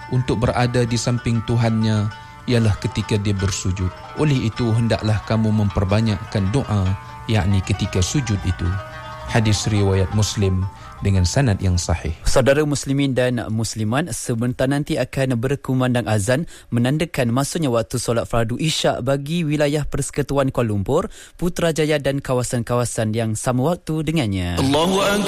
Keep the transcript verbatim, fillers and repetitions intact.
untuk berada di samping Tuhannya ialah ketika dia bersujud. Oleh itu hendaklah kamu memperbanyakkan doa, yakni ketika sujud itu. Hadis riwayat Muslim dengan sanad yang sahih. Saudara muslimin dan muslimat, sebentar nanti akan berkumandang azan menandakan masuknya waktu solat fardu isyak bagi wilayah Persekutuan Kuala Lumpur, Putrajaya dan kawasan-kawasan yang sama waktu dengannya. Allahu Akbar.